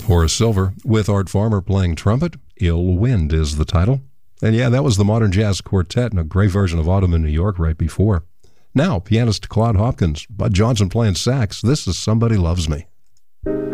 Horace Silver with Art Farmer playing trumpet. Ill Wind is the title. And yeah, that was the Modern Jazz Quartet in a great version of Autumn in New York right before. Now, pianist Claude Hopkins, Bud Johnson playing sax. This is Somebody Loves Me.